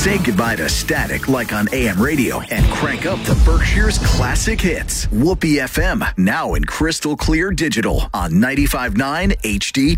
Say goodbye to static like on AM radio and crank up the Berkshire's classic hits. Whoopee FM, now in crystal clear digital on 95.9 HD2.